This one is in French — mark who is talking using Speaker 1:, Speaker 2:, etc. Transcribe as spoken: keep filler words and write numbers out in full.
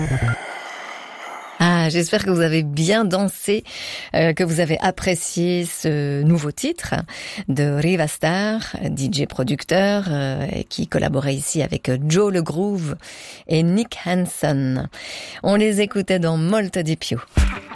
Speaker 1: Ah, j'espère que vous avez bien dansé, euh, que vous avez apprécié ce nouveau titre de Riva Starr, D J producteur, euh, qui collaborait ici avec Joe Le Groove et Nick Hanson. On les écoutait dans Molto di più.